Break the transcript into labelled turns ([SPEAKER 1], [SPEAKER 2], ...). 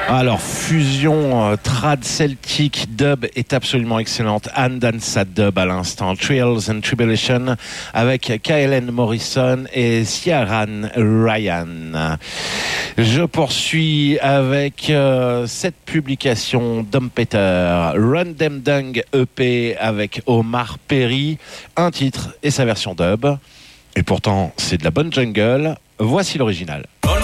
[SPEAKER 1] Alors, fusion trad celtique dub est absolument excellente. Anne Dansa dub à l'instant. Trials and Tribulation avec Kaelen Morrison et Ciaran Ryan. Je poursuis avec cette publication d'Hompeter, Run Them Dung EP avec Omar Perry, un titre et sa version dub. Et pourtant, c'est de la bonne jungle. Voici l'original.